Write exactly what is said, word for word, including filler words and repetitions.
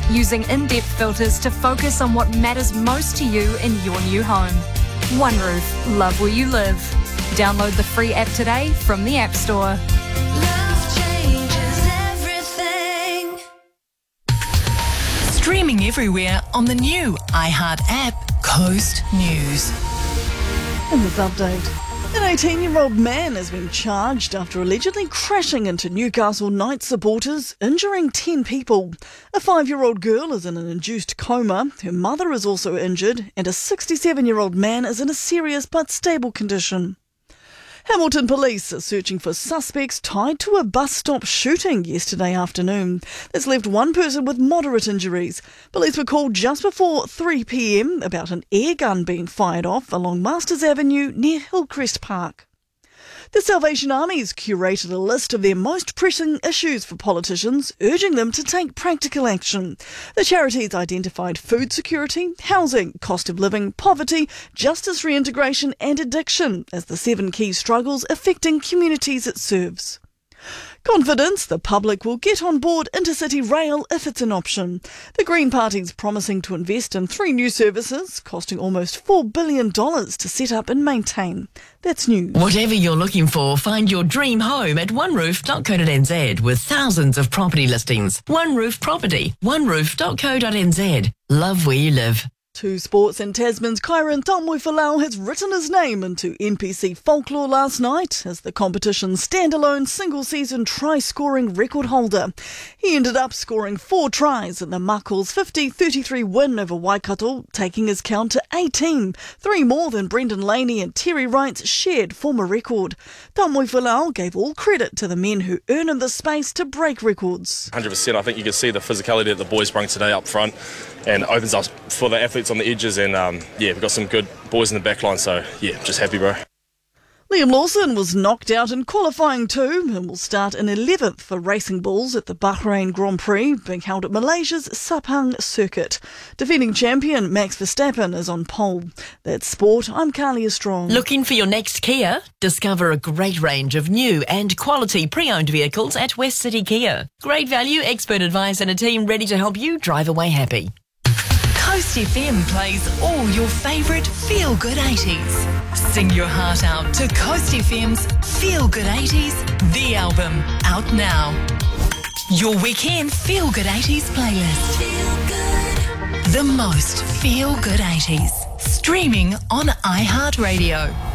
using in-depth filters to focus on what matters most to you in your new home. OneRoof, love where you live. Download the free app today from the App Store. Love changes everything. Streaming everywhere on the new iHeart app, Coast News. In this update, an eighteen-year-old man has been charged after allegedly crashing into Newcastle Knights supporters, injuring ten people. A five-year-old girl is in an induced coma, her mother is also injured, and a sixty-seven-year-old man is in a serious but stable condition. Hamilton police are searching for suspects tied to a bus stop shooting yesterday afternoon. This left one person with moderate injuries. Police were called just before three p m about an air gun being fired off along Masters Avenue near Hillcrest Park. The Salvation Army has curated a list of their most pressing issues for politicians, urging them to take practical action. The charities identified food security, housing, cost of living, poverty, justice reintegration and addiction as the seven key struggles affecting communities it serves. Confidence the public will get on board intercity rail if it's an option. The Green Party's promising to invest in three new services, costing almost four billion dollars to set up and maintain. That's news. Whatever you're looking for, find your dream home at one roof dot co dot n z with thousands of property listings. One Roof Property, one roof dot co dot n z. Love where you live. Two sports and Tasman's Kyron Taumuifalau has written his name into N P C folklore last night as the competition's standalone single-season try-scoring record holder. He ended up scoring four tries in the Makos' fifty thirty-three win over Waikato, taking his count to eighteen, three more than Brendan Laney and Terry Wright's shared former record. Taumuifalau gave all credit to the men who earn him the space to break records. one hundred percent. I think you can see the physicality that the boys bring today up front and opens up for the athletes on the edges, and um, yeah, we've got some good boys in the back line, so yeah, just happy, bro. Liam Lawson was knocked out in qualifying two and will start in eleventh for Racing Bulls at the Bahrain Grand Prix being held at Malaysia's Sepang circuit. Defending champion Max Verstappen is on pole. That's sport. I'm Carlia Strong. Looking for your next Kia? Discover a great range of new and quality pre-owned vehicles at West City Kia. Great value, expert advice and a team ready to help you drive away happy. Coast F M plays all your favourite feel-good eighties. Sing your heart out to Coast F M's Feel Good eighties, the album, out now. Your weekend Feel Good eighties playlist. Feel good. The most Feel Good eighties. Streaming on iHeartRadio.